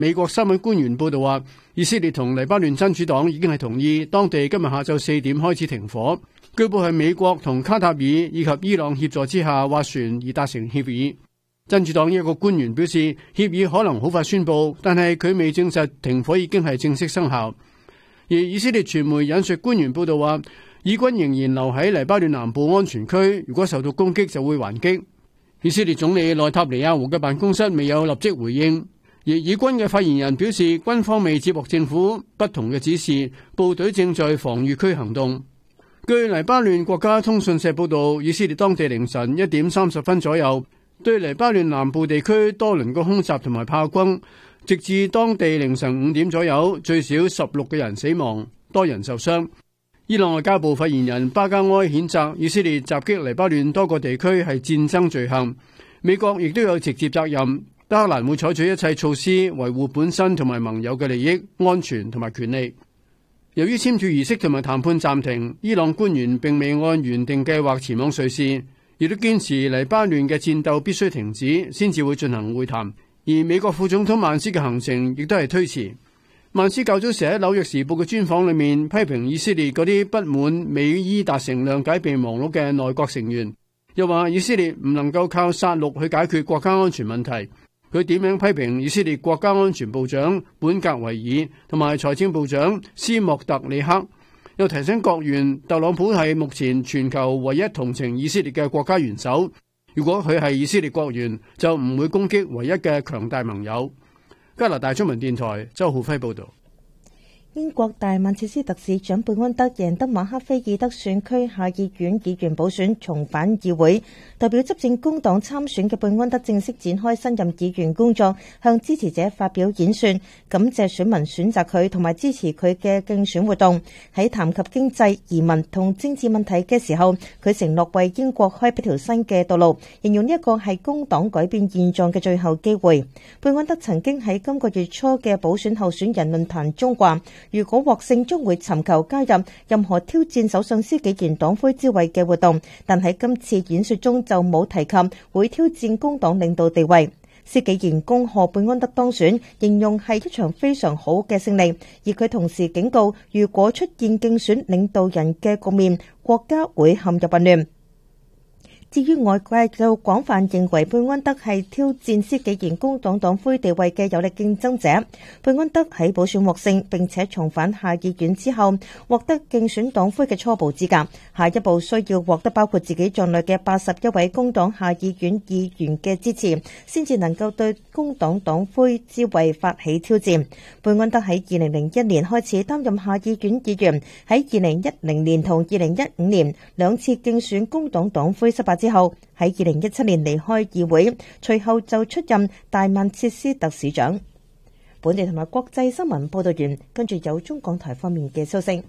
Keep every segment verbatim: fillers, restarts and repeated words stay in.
美國新聞官員報道話，以色列同黎巴嫩真主黨已經係同意當地今日下晝四點開始停火。據報係美國同卡塔爾以及伊朗協助之下斡旋而達成協議。真主黨一個官員表示，協議可能好快宣佈，但係佢未證實停火已經係正式生效。而以色列傳媒引述官員報道話，以軍仍然留喺黎巴嫩南部安全區，如果受到攻擊就會還擊。以色列總理內塔尼亞胡嘅辦公室未有立即回應。而以軍嘅發言人表示，軍方未接獲政府不同嘅指示，部隊正在防禦區行動。據黎巴嫩國家通訊社報道，以色列當地凌晨一點三十分左右對黎巴嫩南部地區多輪嘅空襲同埋炮轟，直至當地凌晨五點左右，最少十六個人死亡，多人受傷。伊朗外交部發言人巴加埃譴責以色列襲擊黎巴嫩多個地區係戰爭罪行，美國亦都有直接責任。德黑蘭會採取一切措施維護本身同埋盟友嘅利益、安全同埋權利。由於簽署儀式同埋談判暫停，伊朗官員並未按原定計劃前往瑞士，亦都堅持黎巴嫩嘅戰鬥必須停止，先至會進行會談。而美國副總統曼斯嘅行程亦都係推遲。曼斯較早時喺紐約時報嘅專訪裏面批評以色列嗰啲不滿美伊達成諒解備忘錄嘅內閣成員，又話以色列唔能夠靠殺戮去解決國家安全問題。佢點名批評以色列國家安全部長本格維爾同埋財政部長斯莫特里克，又提醒國員特朗普係目前全球唯一同情以色列嘅國家元首。如果佢係以色列國員，就唔會攻擊唯一嘅強大盟友。加拿大中文電台周浩輝報導。 英國大曼徹斯特市長貝安德贏得馬克菲爾德選區下議院議員補選，重返議會。代表執政工黨參選嘅貝安德正式展開新任議員工作，向支持者發表演說，感謝選民選擇佢同埋支持佢嘅競選活動。喺談及經濟、移民同政治問題嘅時候，佢承諾為英國開闢條新嘅道路，形容呢一個係工黨改變現狀嘅最後機會。貝安德曾經喺今個月初嘅補選候選人論壇中話，如果獲勝，將會尋求加入任何挑戰首相施紀賢黨魁之位嘅活動，但喺今次演說中就冇提及會挑戰工黨領導地位。施紀賢恭賀貝安德當選，形容係一場非常好嘅勝利，而佢同時警告，如果出現競選領導人嘅局面，國家會陷入混亂。至於外界就廣泛認為貝安德係挑戰施紀賢工黨黨魁地位嘅有力競爭者。貝安德喺補選獲勝，並且重返下議院之後，獲得競選黨魁嘅初步資格。下一步需要獲得包括自己在內嘅八十一位工黨下議院議員嘅支持，先至能夠對工黨黨魁之位發起挑戰。貝安德喺二零零一年開始擔任下議院議員，喺二零一零年同二零一五年兩次競選工黨黨魁失敗之後，喺二零一七年離開議會，隨後就出任大曼徹斯特市長。本地同埋國際新聞報道完，跟住有中港台方面嘅消息。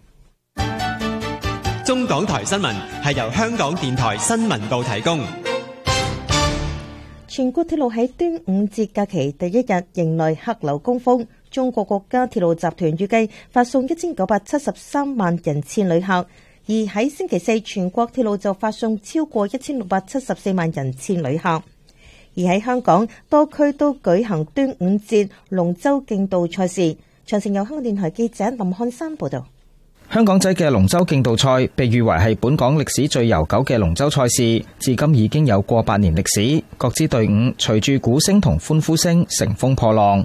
中港台新聞係由香港電台新聞部提供。 全國鐵路喺端午節假期第一日迎來客流高峰，中國國家鐵路集團預計發送一千九百七十三萬人次旅客。而喺星期四，全國鐵路就發送超過一千六百七十四萬人次旅客。而喺香港，多區都舉行端午節龍舟競渡賽事。詳情由香港電台記者林漢山報道。 香港仔嘅龍舟競渡賽被譽為係本港歷史最悠久嘅龍舟賽事，至今已經有過百年歷史。各支隊伍隨住鼓聲同歡呼聲乘風破浪。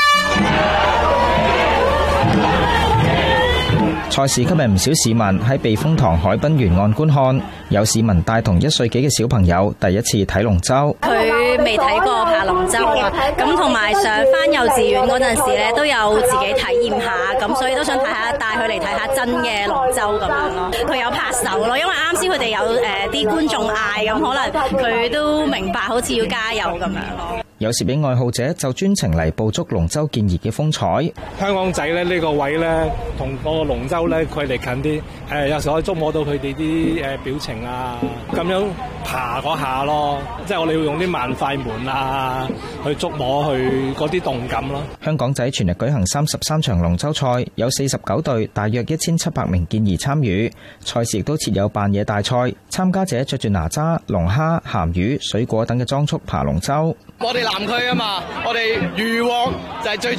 賽事吸引唔少市民喺避風塘海濱沿岸觀看，有市民帶同一歲幾嘅小朋友第一次睇龍舟。 佢未睇過爬龍舟啊，咁同埋上翻幼稚園嗰陣時咧，都有自己體驗下，咁所以都想睇下，帶佢嚟睇下真嘅龍舟咁樣咯。佢有拍手咯，因為啱先佢哋有誒啲觀眾嗌，咁可能佢都明白，好似要加油咁樣咯。 有攝影愛好者就專程嚟捕捉龍舟健兒嘅風采。 香港仔咧呢個位咧，同個龍舟咧距離近啲，誒有時可以捉摸到佢哋啲誒表情啊，咁樣爬嗰下咯，即係我哋要用啲慢快門啊去捉摸佢嗰啲動感咯。 香港仔全日舉行三十三場龍舟賽，有四十九隊，大約一千七百名健兒參與。賽事亦都設有扮嘢大賽，參加者着住哪吒、龍蝦、鹹魚、水果等嘅裝束爬龍舟。 我哋南區啊嘛，我哋漁獲就係最